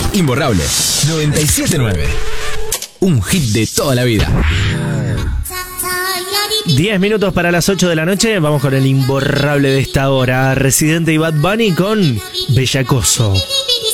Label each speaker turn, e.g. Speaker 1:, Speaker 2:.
Speaker 1: Imborrable 979. Un hit de toda la vida.
Speaker 2: 10 minutos para las 8 de la noche. Vamos con el imborrable de esta hora. Residente y Bad Bunny con Bellacoso.